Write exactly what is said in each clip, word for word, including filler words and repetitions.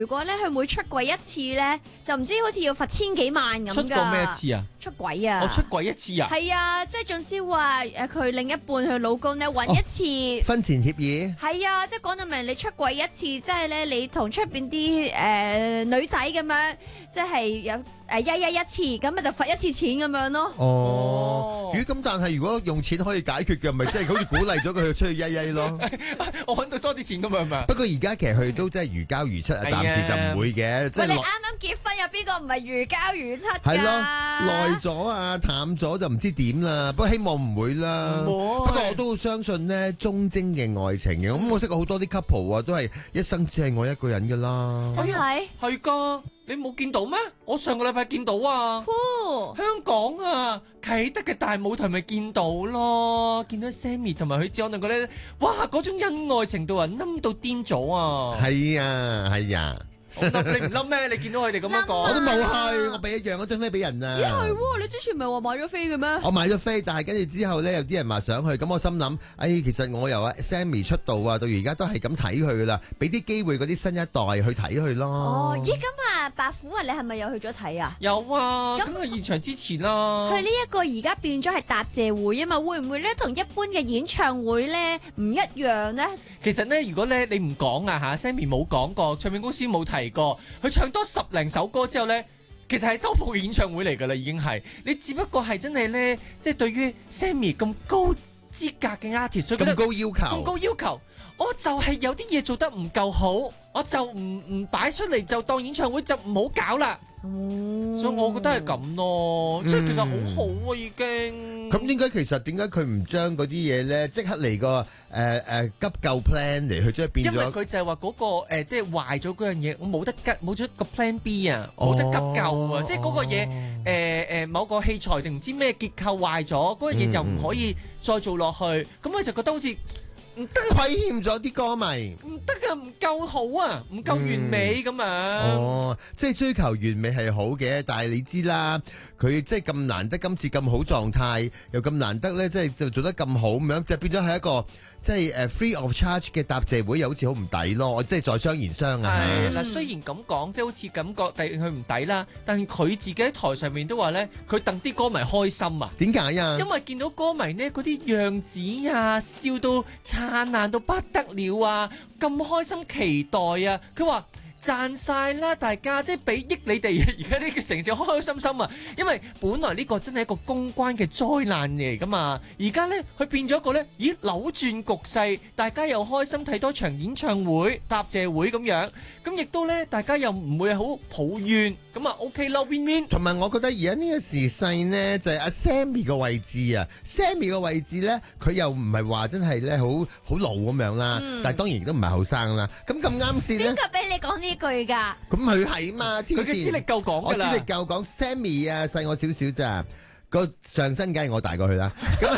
如果咧佢每出軌一次咧，就唔知好似要罰千幾萬咁㗎。 出過咩一次啊？ 出軌啊！ 我出軌一次啊？ 係啊，即係總之話誒佢另一半佢老公咧揾一次。 婚前協議。 係啊，即係講到明你出軌一次，即係咧你同出邊啲誒女仔咁樣，即係有誒一一一次，咁咪就罰一次錢咁樣咯。 哦，如果咁，但係如果用錢可以解決嘅，咪即係好似鼓勵咗佢去出去一一咯。 我揾到多啲錢咁樣嘛。 不過而家其實佢都真係如膠如漆啊，暫時就唔會嘅。即係你啱啱結婚有邊個唔係如膠如漆㗎？ 係咯，耐咗啊，淡咗就唔知點啦。不過希望唔會啦。不過我都好相信呢忠貞嘅愛情嘅。咁我識好多啲 couple 啊，都係一生只係愛一個人㗎啦。 真係係㗎。你冇見到咩？我上個禮拜見到啊！香港啊，啟德嘅大舞台咪見到咯，見到 Sammy 同埋許志安兩個咧，哇！嗰種恩愛程度啊，冧到癲咗啊！ 係啊，係啊。 你唔冧咩？你見到佢哋咁樣講， 我都冇去，我俾一樣嗰張飛俾人啊！ 咦係喎，你之前唔係話買咗飛嘅咩？ 我買咗飛，但係跟住之後咧，有啲人話想去，咁我心諗，哎，其實我由阿 Sammy 出道啊，到而家都係咁睇佢噶啦，俾啲機會嗰啲新一代去睇佢咯。 哦，咦，咁啊，白虎啊，你係咪又去咗睇啊？ 有啊，咁喺現場之前啦。 佢呢一個而家變咗係答謝會啊嘛，會唔會咧同一般嘅演唱會咧唔一樣咧？ 其實咧，如果咧你唔講啊嚇 ，Sammy 冇講過，唱片公司冇提過，佢唱多十零首歌之後咧，其實係收貨嘅演唱會嚟㗎啦，已經係。你只不過係真係咧，即係對於 Sammy 咁高資格嘅 artist， 咁高要求， 咁高要求，我就係有啲嘢做得唔夠好，我就唔唔擺出嚟就當演唱會就唔好搞啦。 嗯、 所以我覺得係咁咯，即係、嗯、其實好好啊已經。 咁點解其實點解佢唔將嗰啲嘢咧即刻嚟個誒誒急救 plan 嚟去將變咗？ 因為佢就係話嗰個誒、呃、即係壞咗嗰樣嘢，我冇得急冇咗個 plan B 啊，冇得急救啊，哦、即係嗰個嘢誒誒某個器材定唔知咩結構壞咗，嗰、嗰個嘢就唔可以再做落去，咁佢、嗯、就覺得好似。唔得， 虧欠咗啲歌迷， 唔得啊，唔夠好啊，唔夠完美咁樣。 哦，即係追求完美係好嘅，但係你知啦，佢即係咁難得今次咁好狀態，又咁難得咧，即係就做得咁好咁樣，就變咗係一個即係誒 free of charge 嘅答謝會，又好似好唔抵咯。即係在商言商啊。 係嗱，雖然咁講，即係好似感覺第佢唔抵啦，但係佢自己喺台上面都話咧，佢戥啲歌迷開心啊。 點解啊？ 因為見到歌迷呢嗰啲樣子啊，笑到燦爛到不得了啊！咁開心期待啊！佢話賺晒啦，大家即係俾益你哋而家呢個城市開開心心啊！因為本來呢個真係一個公關嘅災難嚟噶嘛，而家呢，佢變咗一個呢，咦扭轉局勢，大家又開心睇多場演唱會、答謝會咁樣，咁亦都呢，大家又唔會好抱怨，咁啊 OK 啦 win win。 同埋我覺得而家呢個時勢呢，就係、是、阿 Sammy 個位置啊 ，Sammy 個位置呢，佢又唔係話真係呢，好好老咁樣啦，嗯、但係當然都唔係後生啦。咁咁啱先咧， 邊個俾你講呢句噶？ 咁佢係嘛？佢嘅資歷夠講噶啦， 我資歷夠講 Sammy 啊，細我少少咋。個上身梗係我大過佢啦，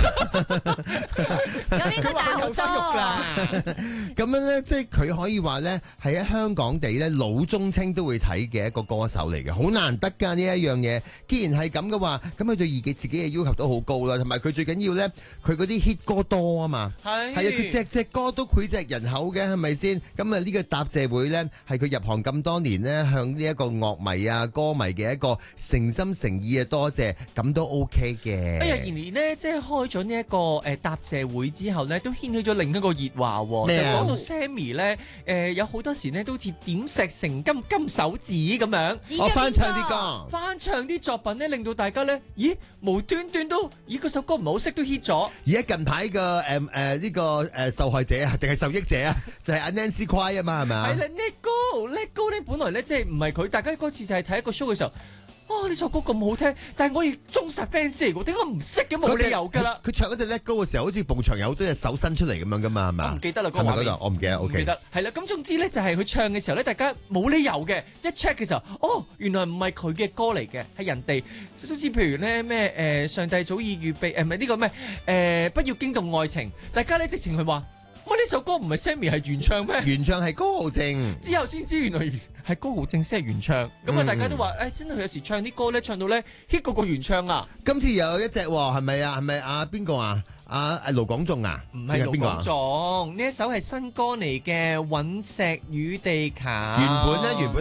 咁應該大好多啦。 咁樣咧，即係佢可以話咧，係喺香港地咧老中青都會睇嘅一個歌手嚟嘅，好難得㗎呢一樣嘢。既然係咁嘅話，咁佢對自己自己嘅要求都好高啦，同埋佢最緊要咧，佢嗰啲 hit 歌多啊嘛，係係啊，佢隻隻歌都膾炙人口嘅，係咪先？咁啊呢個答謝會咧，係佢入行咁多年咧，向呢一個樂迷啊歌迷嘅一個誠心誠意嘅多謝，咁都 O K 嘅。 哎呀，然而呢，即係開咗呢一個誒答謝會之後呢，都掀起咗另一個熱話喎。 咩啊？ 就講到 Sammy 呢，誒、呃、有好多時呢都好似點石成金金手指咁樣。 我翻唱啲歌， 翻唱啲作品呢，令到大家呢，咦無端端都咦嗰首歌唔係好識都 hit 咗。 而家近排嘅誒誒呢個誒受害者啊，定係受益者啊，就係阿 Nancy Cry 啊嘛，係咪啊？ 係啦 Let Go Let Go 呢，本來呢，即係唔係佢，大家嗰次就係睇一個 show 嘅時候。哇！呢首歌咁好聽，但係我亦忠實 fans 嚟喎，點解唔識嘅？冇理由㗎啦。佢唱嗰隻 Let Go 嘅時候，好似埲牆有好多隻手伸出嚟咁樣㗎嘛，係咪？ 我唔記得啦，嗰個畫面我唔記得。O K。唔記得係啦，咁總之咧就係佢唱嘅時候咧，大家冇理由嘅一 check 嘅時候，哦，原來唔係佢嘅歌嚟嘅，係人哋。好似譬如咧咩誒，上帝早已預備誒，唔係呢個咩誒，不要驚動愛情。大家咧直情係話，乜呢首歌唔係 Sammy 係原唱咩？ 原唱係高浩正。之後先知原來。係高豪正先係原唱，咁啊大家都話，誒、哎、真係佢有時唱啲歌咧，唱到咧 hit 過個原唱啊！ 今次又有一隻係咪啊？係咪啊？邊個啊？阿阿阿盧廣仲啊， 唔係盧邊個啊廣仲，呢一首係新歌嚟嘅《隕石與地球》。 原本咧，原本。